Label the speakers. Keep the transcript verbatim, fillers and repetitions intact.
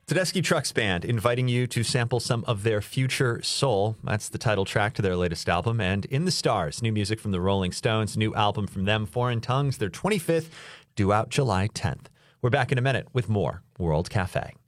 Speaker 1: Tedeschi Trucks Band inviting you to sample some of their Future Soul. That's the title track to their latest album. And In the Stars, new music from the Rolling Stones, new album from them, Foreign Tongues, their twenty-fifth, due out July tenth. We're back in a minute with more World Cafe.